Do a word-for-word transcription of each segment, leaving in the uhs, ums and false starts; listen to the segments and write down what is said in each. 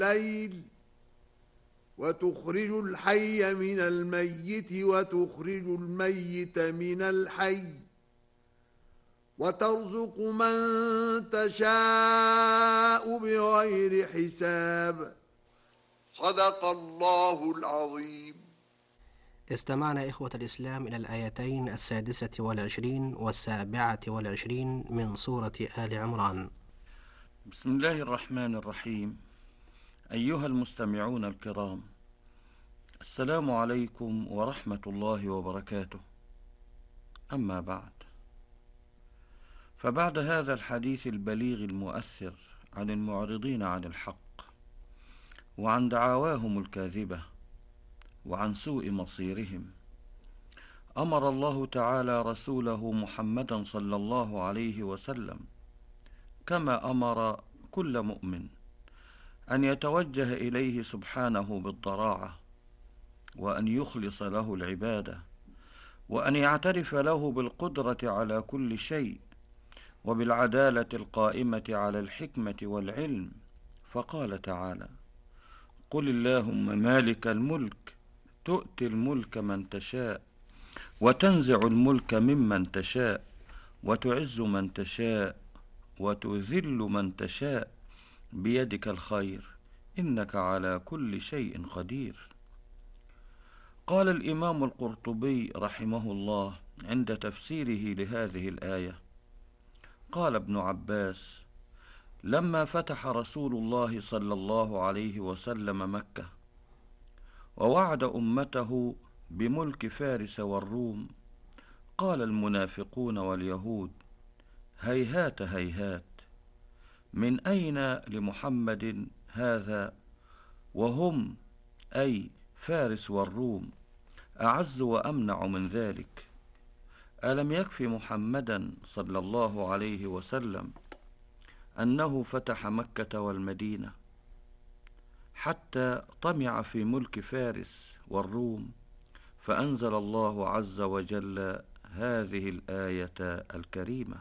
الليل وتخرج الحي من الميت وتخرج الميت من الحي وترزق من تشاء بغير حساب. صدق الله العظيم. استمعنا إخوة الإسلام إلى الآيتين السادسة والعشرين والسابعة والعشرين من سورة آل عمران. بسم الله الرحمن الرحيم. أيها المستمعون الكرام، السلام عليكم ورحمة الله وبركاته. أما بعد، فبعد هذا الحديث البليغ المؤثر عن المعرضين عن الحق وعن دعاواهم الكاذبة وعن سوء مصيرهم، أمر الله تعالى رسوله محمدا صلى الله عليه وسلم كما أمر كل مؤمن أن يتوجه إليه سبحانه بالضراعة، وأن يخلص له العبادة، وأن يعترف له بالقدرة على كل شيء وبالعدالة القائمة على الحكمة والعلم. فقال تعالى: قل اللهم مالك الملك تؤتي الملك من تشاء وتنزع الملك ممن تشاء وتعز من تشاء وتذل من تشاء بيدك الخير إنك على كل شيء قدير. قال الإمام القرطبي رحمه الله عند تفسيره لهذه الآية: قال ابن عباس: لما فتح رسول الله صلى الله عليه وسلم مكة ووعد أمته بملك فارس والروم، قال المنافقون واليهود: هيهات هيهات، من أين لمحمد هذا، وهم أي فارس والروم أعز وأمنع من ذلك؟ ألم يكف محمدا صلى الله عليه وسلم أنه فتح مكة والمدينة حتى طمع في ملك فارس والروم، فأنزل الله عز وجل هذه الآية الكريمة.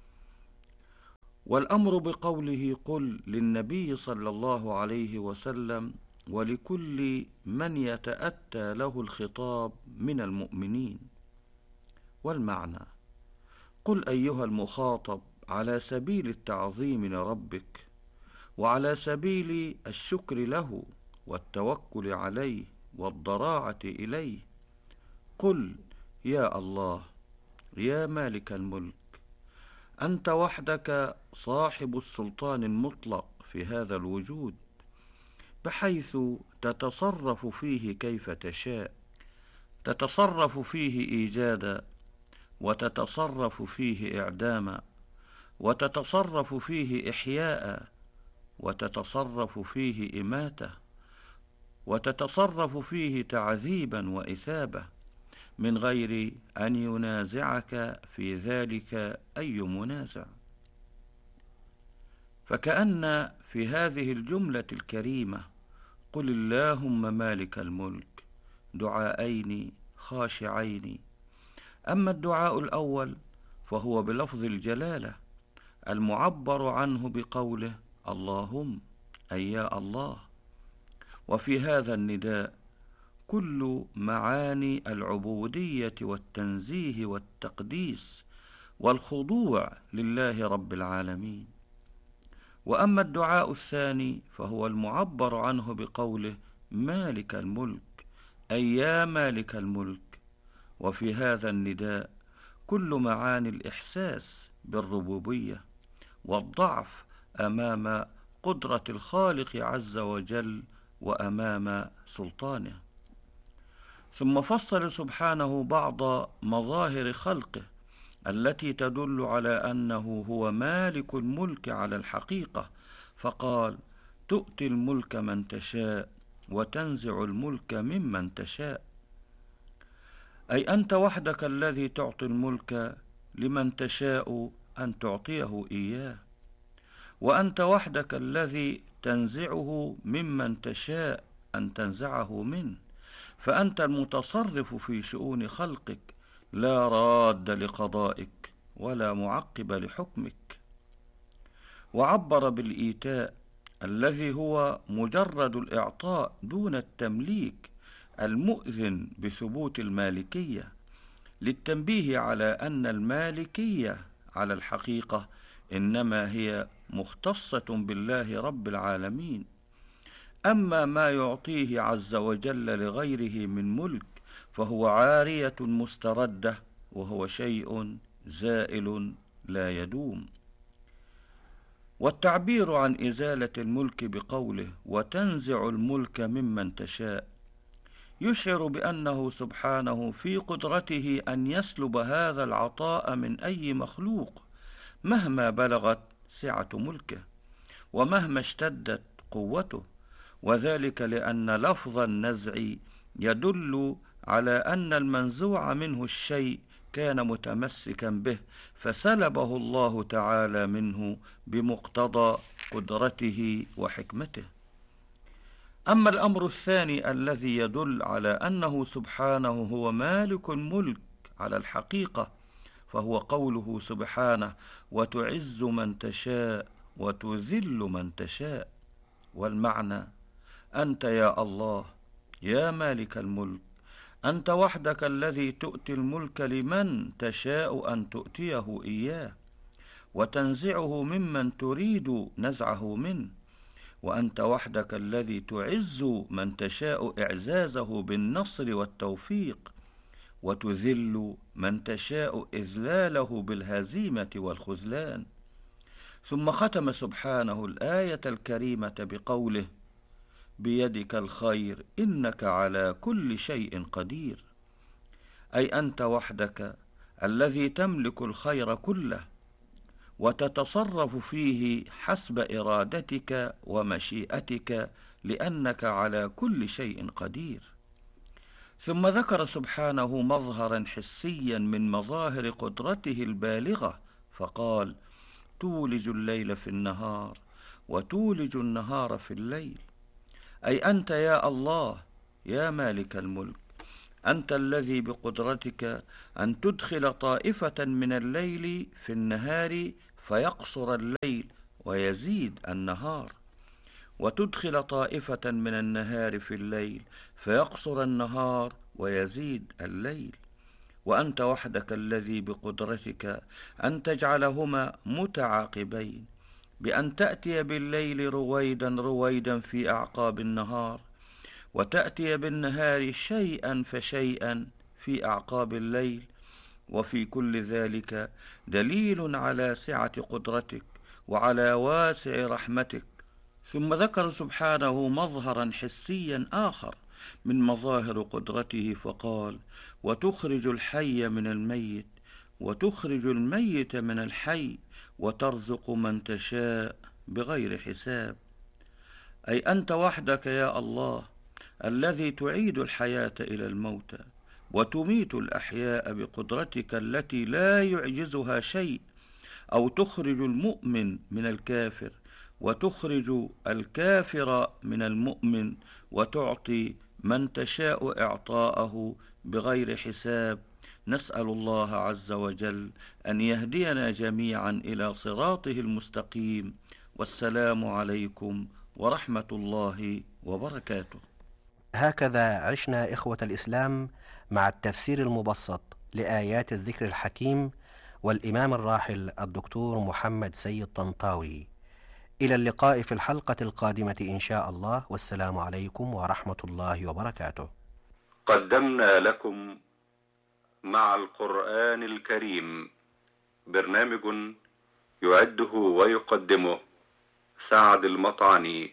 والأمر بقوله قل للنبي صلى الله عليه وسلم ولكل من يتأتى له الخطاب من المؤمنين. والمعنى: قل أيها المخاطب على سبيل التعظيم لربك وعلى سبيل الشكر له والتوكل عليه والضراعة إليه، قل: يا الله، يا مالك الملك، أنت وحدك صاحب السلطان المطلق في هذا الوجود، بحيث تتصرف فيه كيف تشاء، تتصرف فيه إيجادا، وتتصرف فيه إعداما، وتتصرف فيه إحياء، وتتصرف فيه إماتة، وتتصرف فيه تعذيبا وإثابة، من غير أن ينازعك في ذلك أي منازع. فكأن في هذه الجملة الكريمة قل اللهم مالك الملك دعاءين خاشعين. أما الدعاء الأول فهو بلفظ الجلالة المعبر عنه بقوله اللهم، أي يا الله. وفي هذا النداء كل معاني العبودية والتنزيه والتقديس والخضوع لله رب العالمين. وأما الدعاء الثاني فهو المعبر عنه بقوله مالك الملك، أي يا مالك الملك. وفي هذا النداء كل معاني الإحساس بالربوبية والضعف أمام قدرة الخالق عز وجل وأمام سلطانه. ثم فصل سبحانه بعض مظاهر خلقه التي تدل على أنه هو مالك الملك على الحقيقة، فقال تؤتي الملك من تشاء وتنزع الملك ممن تشاء، أي أنت وحدك الذي تعطي الملك لمن تشاء أن تعطيه إياه، وأنت وحدك الذي تنزعه ممن تشاء أن تنزعه منه، فأنت المتصرف في شؤون خلقك، لا راد لقضائك ولا معقب لحكمك. وعبر بالإيتاء الذي هو مجرد الإعطاء دون التمليك المؤذن بثبوت المالكية، للتنبيه على أن المالكية على الحقيقة إنما هي مختصة بالله رب العالمين. أما ما يعطيه عز وجل لغيره من ملك فهو عارية مستردة، وهو شيء زائل لا يدوم. والتعبير عن إزالة الملك بقوله وتنزع الملك ممن تشاء يشعر بأنه سبحانه في قدرته أن يسلب هذا العطاء من أي مخلوق مهما بلغت سعة ملكه ومهما اشتدت قوته، وذلك لأن لفظ النزع يدل على أن المنزوع منه الشيء كان متمسكا به فسلبه الله تعالى منه بمقتضى قدرته وحكمته. أما الأمر الثاني الذي يدل على أنه سبحانه هو مالك الملك على الحقيقة فهو قوله سبحانه وتعز من تشاء وتذل من تشاء، والمعنى أنت يا الله يا مالك الملك أنت وحدك الذي تؤتي الملك لمن تشاء أن تؤتيه إياه وتنزعه ممن تريد نزعه منه، وأنت وحدك الذي تعز من تشاء إعزازه بالنصر والتوفيق وتذل من تشاء إذلاله بالهزيمة والخذلان. ثم ختم سبحانه الآية الكريمة بقوله بيدك الخير إنك على كل شيء قدير، أي أنت وحدك الذي تملك الخير كله وتتصرف فيه حسب إرادتك ومشيئتك لأنك على كل شيء قدير. ثم ذكر سبحانه مظهرا حسيا من مظاهر قدرته البالغة فقال تولج الليل في النهار وتولج النهار في الليل، أي أنت يا الله يا مالك الملك أنت الذي بقدرتك أن تدخل طائفة من الليل في النهار فيقصر الليل ويزيد النهار، وتدخل طائفة من النهار في الليل فيقصر النهار ويزيد الليل، وأنت وحدك الذي بقدرتك أن تجعلهما متعاقبين بأن تأتي بالليل رويدا رويدا في أعقاب النهار وتأتي بالنهار شيئا فشيئا في أعقاب الليل، وفي كل ذلك دليل على سعة قدرتك وعلى واسع رحمتك. ثم ذكر سبحانه مظهرا حسيا آخر من مظاهر قدرته فقال وتخرج الحي من الميت وتخرج الميت من الحي وترزق من تشاء بغير حساب، أي أنت وحدك يا الله الذي تعيد الحياة إلى الموتى وتميت الأحياء بقدرتك التي لا يعجزها شيء، أو تخرج المؤمن من الكافر وتخرج الكافر من المؤمن وتعطي من تشاء إعطاءه بغير حساب. نسأل الله عز وجل أن يهدينا جميعا إلى صراطه المستقيم، والسلام عليكم ورحمة الله وبركاته. هكذا عشنا إخوة الإسلام مع التفسير المبسط لآيات الذكر الحكيم والإمام الراحل الدكتور محمد سيد طنطاوي. إلى اللقاء في الحلقة القادمة إن شاء الله، والسلام عليكم ورحمة الله وبركاته. قدمنا لكم مع القرآن الكريم برنامج يعده ويقدمه سعد المطعني.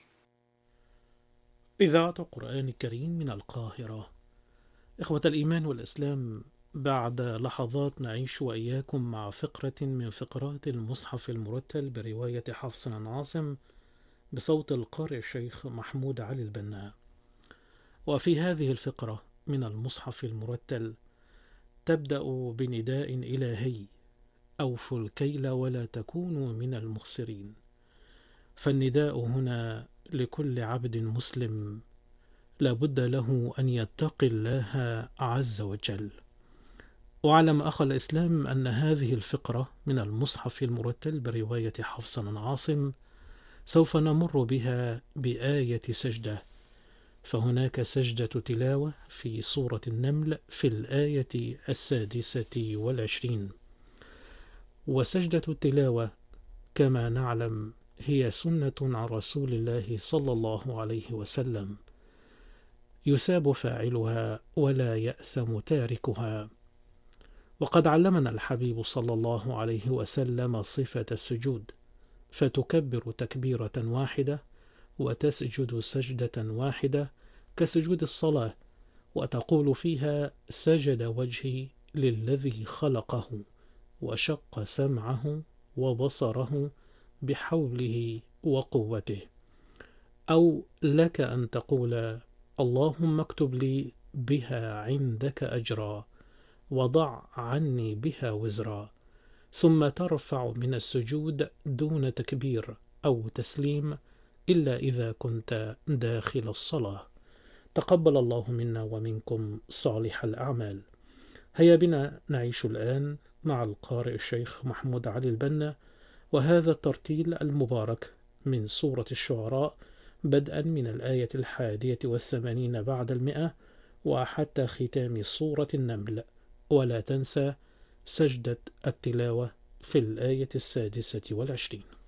إذاعة القرآن الكريم من القاهرة. إخوة الإيمان والإسلام، بعد لحظات نعيش وإياكم مع فقرة من فقرات المصحف المرتل برواية حفص عن عاصم بصوت القارئ الشيخ محمود علي البنا. وفي هذه الفقرة من المصحف المرتل تبدأ بنداء إلهي: أوفوا الكيل ولا تكونوا من المخسرين. فالنداء هنا لكل عبد مسلم لا بد له أن يتقي الله عز وجل. وعلم أخ الإسلام أن هذه الفقرة من المصحف المرتل برواية حفص عن عاصم سوف نمر بها بآية سجدة. فهناك سجدة تلاوة في سورة النمل في الآية السادسة والعشرين. وسجدة التلاوة كما نعلم هي سنة عن رسول الله صلى الله عليه وسلم، يثاب فاعلها ولا يأثم تاركها. وقد علمنا الحبيب صلى الله عليه وسلم صفة السجود، فتكبر تكبيرة واحدة وتسجد سجدة واحدة كسجود الصلاة، وتقول فيها: سجد وجهي للذي خلقه وشق سمعه وبصره بحوله وقوته. أو لك أن تقول: اللهم اكتب لي بها عندك أجرا وضع عني بها وزرا، ثم ترفع من السجود دون تكبير أو تسليم إلا إذا كنت داخل الصلاة. تقبل الله منا ومنكم صالح الأعمال. هيا بنا نعيش الآن مع القارئ الشيخ محمود علي البنا وهذا الترتيل المبارك من سورة الشعراء، بدءا من الآية الحادية والثمانين بعد المئة وحتى ختام سورة النمل. ولا تنسى سجدة التلاوة في الآية السادسة والعشرين.